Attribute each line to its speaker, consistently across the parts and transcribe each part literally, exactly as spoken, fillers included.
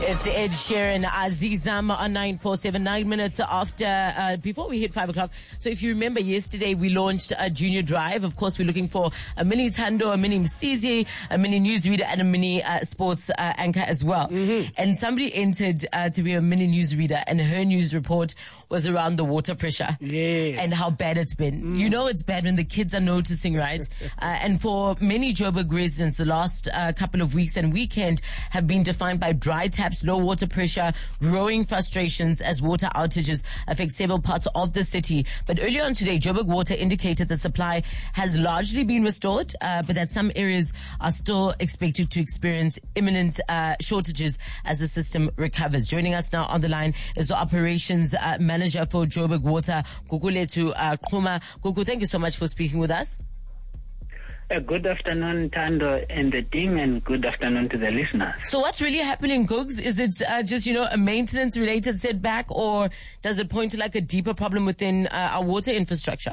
Speaker 1: It's Ed Sheeran, Azizam on nine four seven, nine minutes after, uh, before we hit five o'clock. So if you remember yesterday, we launched a Junior Drive. Of course, we're looking for a mini Tando, a mini Msizi, a mini newsreader, and a mini uh, sports uh, anchor as well. Mm-hmm. And somebody entered uh, to be a mini newsreader, and her news report was around the water pressure.
Speaker 2: Yes.
Speaker 1: And how bad it's been. Mm. You know it's bad when the kids are noticing, right? uh, and for many Joburg residents, the last uh, couple of weeks and weekend have been defined by dry taps, low water pressure, growing frustrations as water outages affect several parts of the city. But earlier on today, Joburg Water indicated the supply has largely been restored, uh, but that some areas are still expected to experience imminent uh, shortages as the system recovers. Joining us now on the line is the operations uh, manager for Joburg Water, Gugulethu uh, Qhuma. Gugu, thank you so much for speaking with us.
Speaker 3: Uh, good afternoon, Tando and the team, and good afternoon to the listeners.
Speaker 1: So what's really happening, Gugs? Is it uh, just, you know, a maintenance-related setback, or does it point to like a deeper problem within uh, our water infrastructure?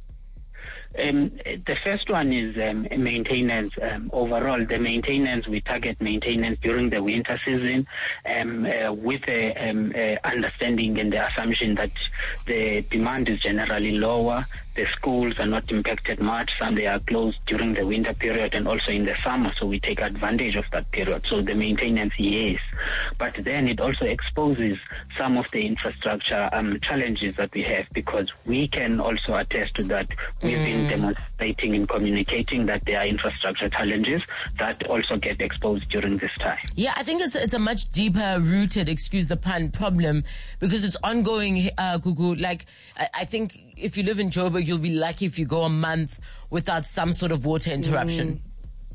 Speaker 3: Um, the first one is um, maintenance. Um, overall, the maintenance, we target maintenance during the winter season um, uh, with the um, uh, understanding and the assumption that the demand is generally lower. The schools are not impacted much. Some they are closed during the winter period and also in the summer, so we take advantage of that period. So the maintenance, yes. But then it also exposes some of the infrastructure um, challenges that we have, because we can also attest to that. We've mm. been demonstrating and communicating that there are infrastructure challenges that also get exposed during this time.
Speaker 1: Yeah, I think it's it's a much deeper rooted, excuse the pun, problem, because it's ongoing, uh, Gugu. Like, I, I think if you live in Joburg, you'll be lucky if you go a month without some sort of water interruption. Mm.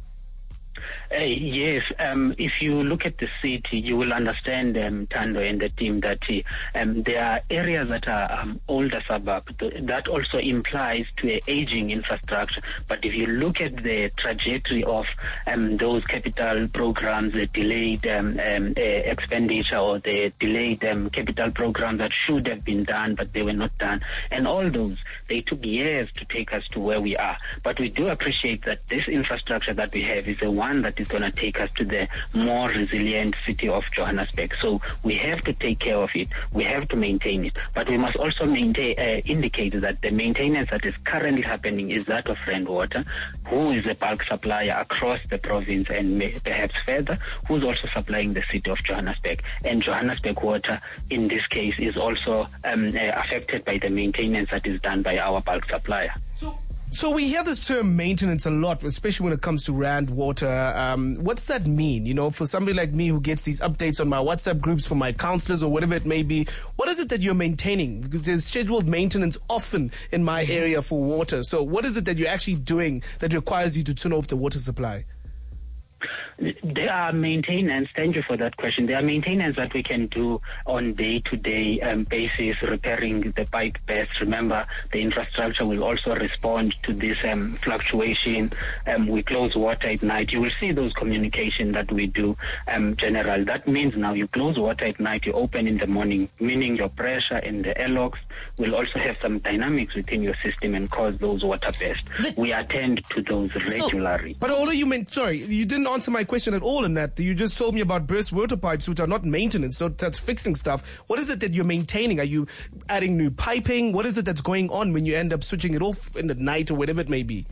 Speaker 3: Uh, yes, um, if you look at the city, you will understand, um, Tando and the team, that uh, um, there are areas that are um, older suburbs. That also implies to an aging infrastructure. But if you look at the trajectory of um, those capital programs, the delayed um, um, uh, expenditure or the delayed um, capital programs that should have been done, but they were not done, and all those, they took years to take us to where we are. But we do appreciate that this infrastructure that we have is the one that is going to take us to the more resilient city of Johannesburg. So we have to take care of it. We have to maintain it. But we must also maintain, uh, indicate that the maintenance that is currently happening is that of Rand Water, who is a bulk supplier across the province and may, perhaps further, who's also supplying the city of Johannesburg. And Johannesburg Water, in this case, is also um, uh, affected by the maintenance that is done by our bulk supplier.
Speaker 2: So So we hear this term maintenance a lot, especially when it comes to Rand Water. Um, what's that mean? You know, for somebody like me who gets these updates on my WhatsApp groups for my counselors or whatever it may be, what is it that you're maintaining? Because there's scheduled maintenance often in my area for water. So what is it that you're actually doing that requires you to turn off the water supply?
Speaker 3: There are maintenance, thank you for that question. There are maintenance that we can do on day-to-day um, basis, repairing the pipe burst. Remember, the infrastructure will also respond to this um, fluctuation. Um, we close water at night. You will see those communication that we do, um, general. That means now you close water at night, you open in the morning, meaning your pressure in the airlocks will also have some dynamics within your system and cause those water bursts. But we attend to those regularly.
Speaker 2: So, but although you meant, sorry, you didn't answer my question at all in that. You just told me about burst water pipes, which are not maintenance, so that's fixing stuff. What is it that you're maintaining? Are you adding new piping? What is it that's going on when you end up switching it off in the night or whatever it may be?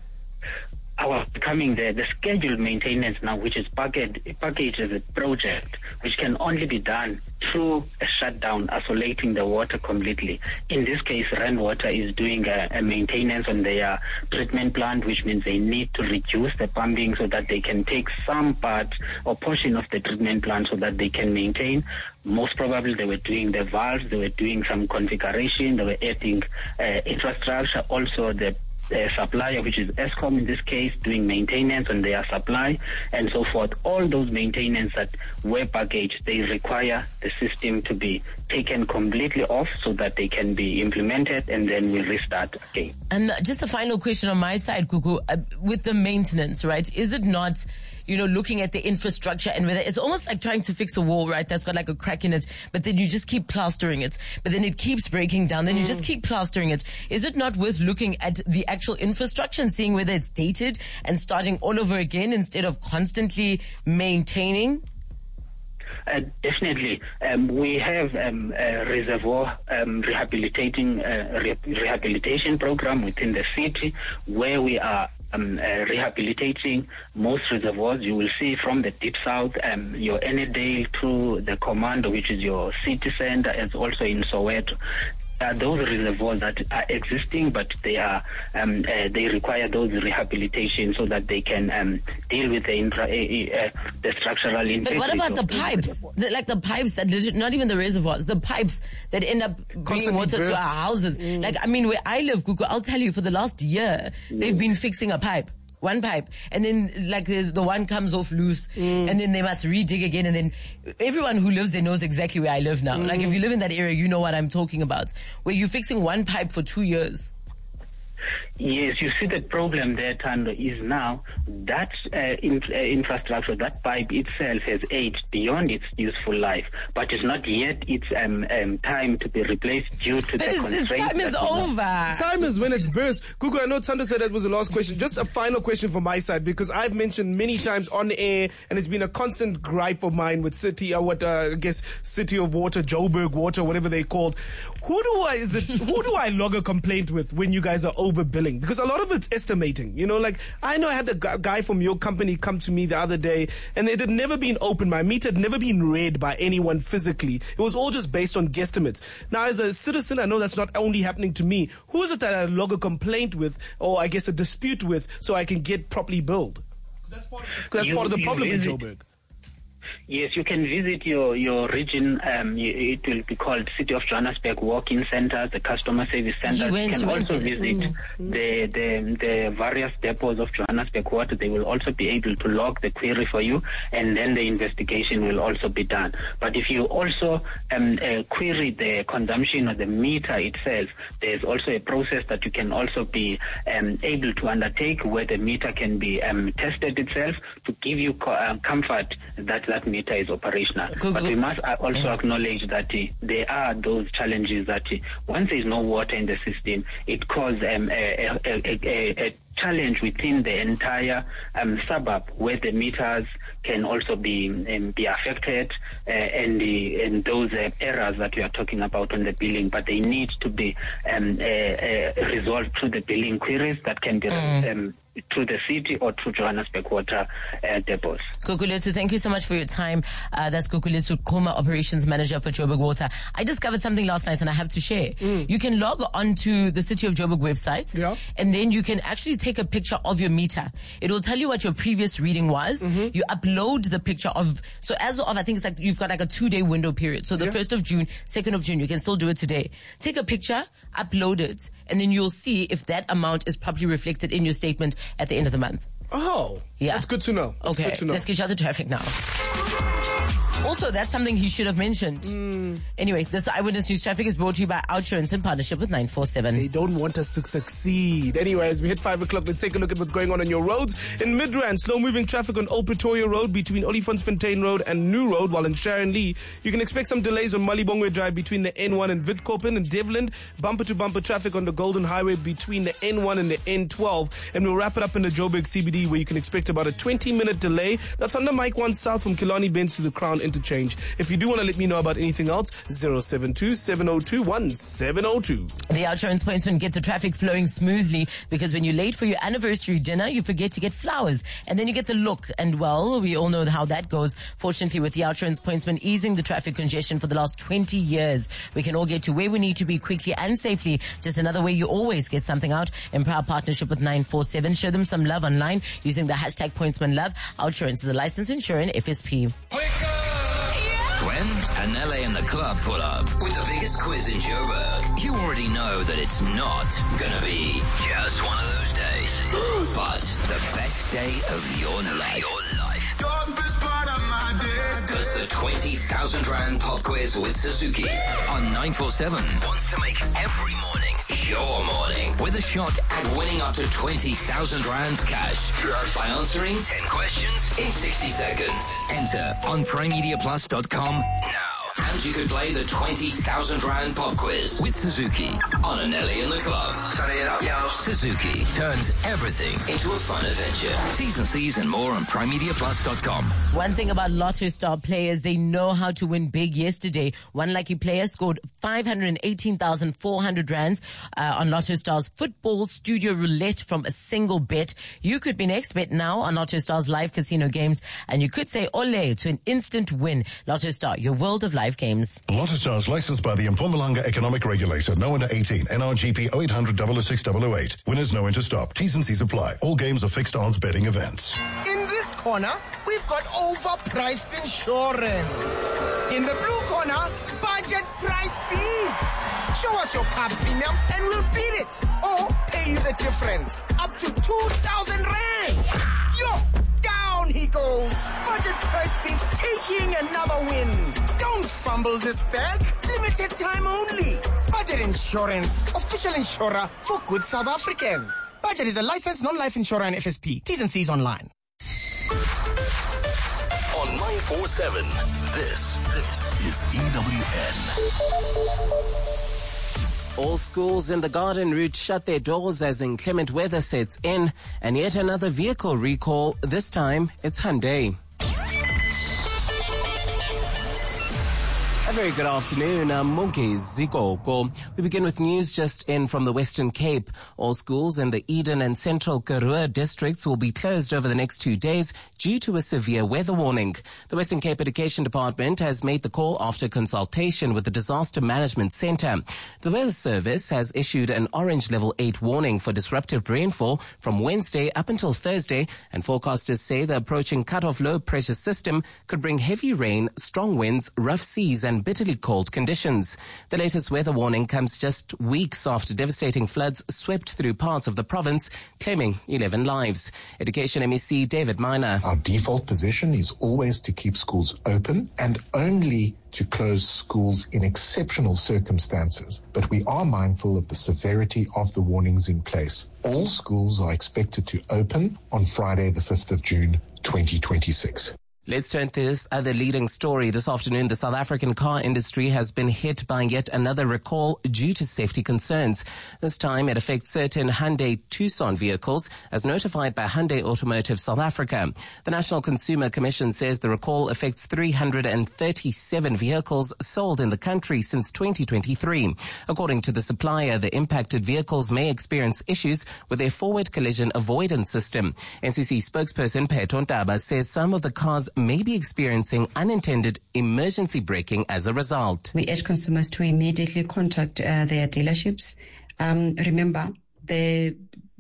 Speaker 3: Our coming there, the scheduled maintenance now, which is packaged, packaged as a project, which can only be done through a shutdown, isolating the water completely. In this case, Rand Water is doing a, a maintenance on their treatment plant, which means they need to reduce the pumping so that they can take some part or portion of the treatment plant so that they can maintain. Most probably they were doing the valves, they were doing some configuration, they were adding uh, infrastructure, also the Uh, supplier, which is Eskom in this case, doing maintenance on their supply and so forth. All those maintenance that were packaged, they require the system to be taken completely off so that they can be implemented, and then we restart again.
Speaker 1: And just a final question on my side, Gugu, uh, with the maintenance, right? Is it not, you know, looking at the infrastructure and whether it's almost like trying to fix a wall, right? That's got like a crack in it, but then you just keep plastering it, but then it keeps breaking down, then mm. you just keep plastering it. Is it not worth looking at the actual infrastructure and seeing whether it's dated and starting all over again instead of constantly maintaining?
Speaker 3: uh, definitely. Um, we have um, a reservoir um, rehabilitating uh, re- rehabilitation program within the city where we are Um, uh, rehabilitating most reservoirs. You will see from the Deep South, um, your Annandale to the Commando, which is your city center, and also in Soweto. Uh, those reservoirs that are existing, but they are um, uh, they require those rehabilitation so that they can um, deal with the intra, uh, uh, the structural integrity.
Speaker 1: But what about the pipes? The, like the pipes that legit, not even the reservoirs, the pipes that end up bringing water
Speaker 2: burst.
Speaker 1: to our houses. Mm. Like I mean, where I live, Gugu, I'll tell you, for the last year mm. they've been fixing a pipe. One pipe, and then like there's the one comes off loose, mm. and then they must redig again, and then everyone who lives there knows exactly where I live now. Mm. Like if you live in that area, you know what I'm talking about. Where you're fixing one pipe for two years.
Speaker 3: Yes, you see the problem there, Tando, is now that uh, in, uh, infrastructure, that pipe itself has aged beyond its useful life, but it's not yet its um, um, time to be replaced due to
Speaker 1: but
Speaker 3: the
Speaker 1: it's, it's time is over.
Speaker 2: Time is when it's burst. Gugu, I know Tando said that was the last question. Just a final question from my side, because I've mentioned many times on air, and it's been a constant gripe of mine with City, or what uh, I guess City of Water, Joburg Water, whatever they called. Who do I is it? Who do I log a complaint with when you guys are overbilling? Because a lot of it's estimating. You know, like I know I had a gu- guy from your company come to me the other day, and it had never been opened. My meter had never been read by anyone physically. It was all just based on guesstimates. Now, as a citizen, I know that's not only happening to me. Who is it that I log a complaint with, or I guess a dispute with, so I can get properly billed? Because that's part of, that's
Speaker 3: you,
Speaker 2: part of the problem in
Speaker 3: visit-
Speaker 2: Joburg.
Speaker 3: Yes, you can visit your, your region. Um, it will be called City of Johannesburg Walk-in Centers, the customer service centers. You
Speaker 1: went,
Speaker 3: can
Speaker 1: went
Speaker 3: also
Speaker 1: there.
Speaker 3: visit
Speaker 1: mm-hmm.
Speaker 3: the, the the various depots of Johannesburg Water. They will also be able to log the query for you, and then the investigation will also be done. But if you also um, uh, query the consumption of the meter itself, there's also a process that you can also be um, able to undertake where the meter can be um, tested itself to give you co- uh, comfort that that meter is operational.
Speaker 1: Go,
Speaker 3: but
Speaker 1: go.
Speaker 3: we must also acknowledge that uh, there are those challenges that uh, once there is no water in the system, it causes um, a, a, a, a, a challenge within the entire um, suburb where the meters can also be um, be affected uh, and the and those uh, errors that we are talking about on the billing, but they need to be um, uh, uh, resolved through the billing queries that can be mm. um, through the city or through Johannesburg Water uh, depots.
Speaker 1: Gugulethu, thank you so much for your time. Uh, that's Gugulethu Koma, Operations Manager for Joburg Water. I discovered something last night and I have to share. Mm. You can log onto the City of Joburg website,
Speaker 2: yeah.
Speaker 1: and then you can actually take a picture of your meter. It will tell you what your previous reading was. Mm-hmm. You upload the picture of, so as of, I think it's like you've got like a two day window period. So the yeah. first of June, second of June, you can still do it today. Take a picture, upload it, and then you'll see if that amount is properly reflected in your statement at the end of the month.
Speaker 2: Oh,
Speaker 1: yeah.
Speaker 2: That's good to know. That's
Speaker 1: okay,
Speaker 2: good to know.
Speaker 1: Let's get out the traffic now. Also, that's something he should have mentioned. Mm. Anyway, this Eyewitness News Traffic is brought to you by Outsurance in partnership with nine four seven.
Speaker 2: They don't want us to succeed. Anyway, as we hit five o'clock, let's take a look at what's going on on your roads. In Midrand, slow-moving traffic on Old Pretoria Road between Olifantsfontein Road and New Road, while in Sharon Lee, you can expect some delays on Malibongwe Drive between the N one and Witkoppen. And Devland, bumper-to-bumper traffic on the Golden Highway between the N one and the N twelve. And we'll wrap it up in the Joburg C B D, where you can expect about a twenty-minute delay. That's on the Mike one South from Killarney Benz to the Crown Interchange. If you do want to let me know about anything else, zero seven two, seven oh two, one seven oh two.
Speaker 1: The Outsurance pointsmen get the traffic flowing smoothly, because when you're late for your anniversary dinner, you forget to get flowers, and then you get the look. And well, we all know how that goes. Fortunately, with the Outsurance pointsmen easing the traffic congestion for the last twenty years, we can all get to where we need to be quickly and safely. Just another way you always get something out. In proud partnership with nine four seven. Show them some love online using the hashtag pointsmanlove. Outsurance is a licensed insurer, F S P.
Speaker 4: When Anele and the club pull up with the biggest quiz in Joburg, you already know that it's not gonna be just one of those days, but the best day of your life. Your life. Because the twenty thousand rand pop quiz with Suzuki on nine four seven wants to make every morning your morning with a shot at winning up to twenty thousand rands cash by answering ten questions in sixty seconds. Enter on prime media plus dot com now. And you could play the twenty thousand rand pop quiz with Suzuki on Anele in the Club. Turn it up, yo. Suzuki turns everything into a fun adventure. T's and C's and more on prime media plus dot com.
Speaker 1: One thing about Lotto Star players, they know how to win big. Yesterday, one lucky player scored five hundred eighteen thousand four hundred rands uh, on Lotto Star's football studio roulette from a single bet. You could be an expert now on Lotto Star's live casino games, and you could say ole to an instant win. Lotto Star, your world of live games.
Speaker 5: Lotto Stars licensed by the Mpumalanga Economic Regulator. No under eighteen. N R G P oh eight hundred, double oh six, double oh eight. Winners know when to stop. T's and C's apply. All games are fixed odds betting events.
Speaker 6: In this corner, we've got overpriced insurance. In the blue corner, budget price beats. Show us your car premium and we'll beat it. Or pay you the difference. Up to two thousand rand. Yo, down he goes. Budget price beats taking another win. Don't fumble this bag. Limited time only. Budget Insurance, official insurer for good South Africans. Budget is a licensed non-life insurer and F S P. T's and C's online.
Speaker 7: On nine four seven, this, this is E W N.
Speaker 8: All schools in the Garden Route shut their doors as inclement weather sets in, and yet another vehicle recall. This time, it's Hyundai. A very good afternoon. I'm Munke Zikoko. We begin with news just in from the Western Cape. All schools in the Eden and Central Karoo districts will be closed over the next two days due to a severe weather warning. The Western Cape Education Department has made the call after consultation with the Disaster Management Centre. The Weather Service has issued an orange level eight warning for disruptive rainfall from Wednesday up until Thursday, and forecasters say the approaching cut-off low pressure system could bring heavy rain, strong winds, rough seas and bitterly cold conditions. The latest weather warning comes just weeks after devastating floods swept through parts of the province, claiming eleven lives. Education M E C David Miner.
Speaker 9: Our default position is always to keep schools open and only to close schools in exceptional circumstances. But we are mindful of the severity of the warnings in place. All schools are expected to open on Friday, the fifth of June, twenty twenty-six.
Speaker 8: Let's turn to this other leading story. This afternoon, the South African car industry has been hit by yet another recall due to safety concerns. This time, it affects certain Hyundai Tucson vehicles, as notified by Hyundai Automotive South Africa. The National Consumer Commission says the recall affects three hundred thirty-seven vehicles sold in the country since twenty twenty-three. According to the supplier, the impacted vehicles may experience issues with their forward collision avoidance system. N C C spokesperson Petro Ntaba says some of the cars may be experiencing unintended emergency braking as a result.
Speaker 10: We urge consumers to immediately contact uh, their dealerships. Um, remember, they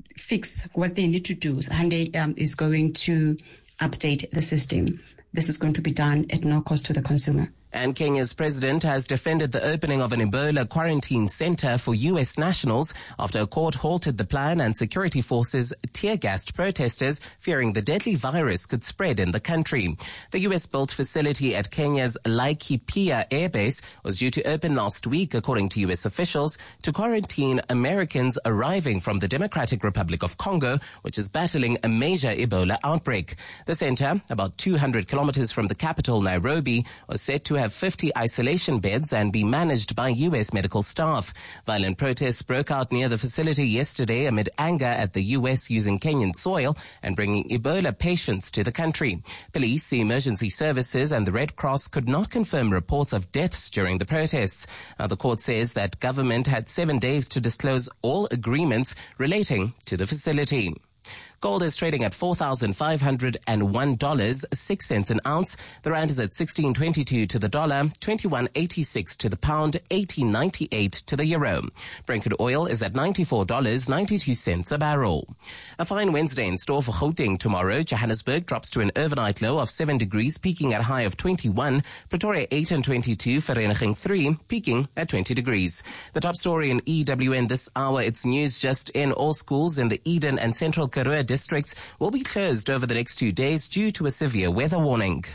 Speaker 10: fix what they need to do. Hyundai um, is going to update the system. This is going to be done at no cost to the consumer.
Speaker 8: And Kenya's president has defended the opening of an Ebola quarantine center for U S nationals after a court halted the plan and security forces tear-gassed protesters, fearing the deadly virus could spread in the country. The U S-built facility at Kenya's Laikipia Air Base was due to open last week, according to U S officials, to quarantine Americans arriving from the Democratic Republic of Congo, which is battling a major Ebola outbreak. The center, about two hundred kilometers from the capital, Nairobi, was set to have fifty isolation beds and be managed by U S medical staff. Violent protests broke out near the facility yesterday amid anger at the U S using Kenyan soil and bringing Ebola patients to the country. Police, emergency services and the Red Cross could not confirm reports of deaths during the protests. Now, the court says that government had seven days to disclose all agreements relating to the facility. Gold is trading at four thousand five hundred one dollars and six cents an ounce. The rand is at sixteen twenty-two to the dollar, twenty-one eighty-six to the pound, eighteen ninety-eight to the euro. Brent crude oil is at ninety-four dollars and ninety-two cents a barrel. A fine Wednesday in store for Gauteng tomorrow. Johannesburg drops to an overnight low of seven degrees, peaking at a high of twenty-one. Pretoria eight and twenty-two, Vereeniging three, peaking at twenty degrees. The top story in E W N this hour, it's news just in. All schools in the Eden and Central Karoo districts will be closed over the next two days due to a severe weather warning.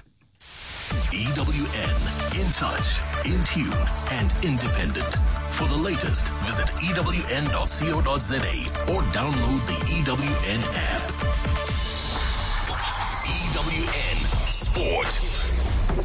Speaker 7: E W N, in touch, in tune, and independent. For the latest, visit E W N dot co dot za or download the E W N app. E W N Sport.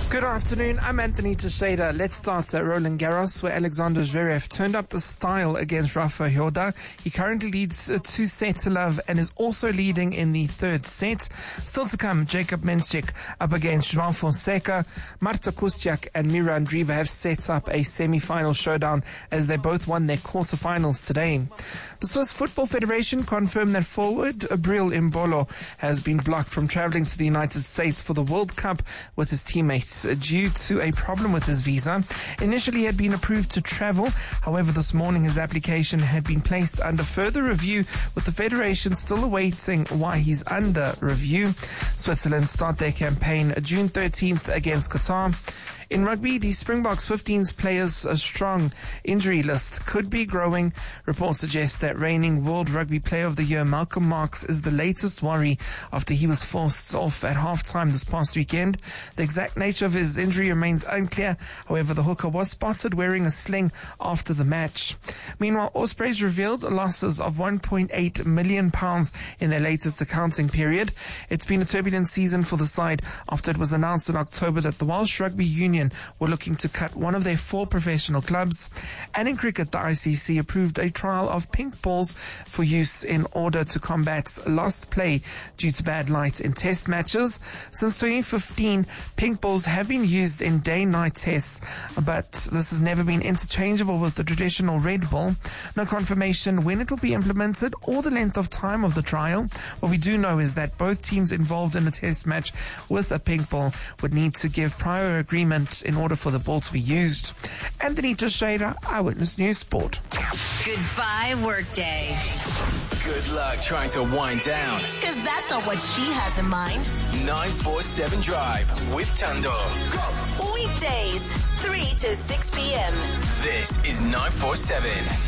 Speaker 11: Good afternoon, I'm Anthony Teixeira. Let's start at Roland Garros, where Alexander Zverev turned up the style against Rafa Hyoda. He currently leads uh, two sets to love and is also leading in the third set. Still to come, Jacob Menchik up against João Fonseca. Marta Kustiak and Mira Andreeva have set up a semi-final showdown as they both won their quarterfinals today. The Swiss Football Federation confirmed that forward Bril Imbolo has been blocked from traveling to the United States for the World Cup with his teammates due to a problem with his visa. Initially, he had been approved to travel. However, this morning his application had been placed under further review, with the federation still awaiting why he's under review. Switzerland start their campaign June thirteenth against Qatar. In rugby, the Springboks fifteen players a strong injury list could be growing. Reports suggest that reigning World Rugby Player of the Year Malcolm Marx is the latest worry after he was forced off at halftime this past weekend. The exact nature of his injury remains unclear. However, the hooker was spotted wearing a sling after the match. Meanwhile, Ospreys revealed losses of one point eight million pounds in their latest accounting period. It's been a turbulent season for the side after it was announced in October that the Welsh Rugby Union were looking to cut one of their four professional clubs. And in cricket, the I C C approved a trial of pink balls for use in order to combat lost play due to bad light in test matches. Since twenty fifteen, pink balls have been used in day-night tests, but this has never been interchangeable with the traditional red ball. No confirmation when it will be implemented or the length of time of the trial. What we do know is that both teams involved in a test match with a pink ball would need to give prior agreement in order for the ball to be used. Anthony Teixeira, Eyewitness News Sport.
Speaker 12: Goodbye, workday.
Speaker 6: Good luck trying to wind down.
Speaker 12: Because that's not what she has in mind.
Speaker 6: nine four seven Drive with Tando.
Speaker 12: Weekdays, three to six p.m.
Speaker 6: This is nine four seven.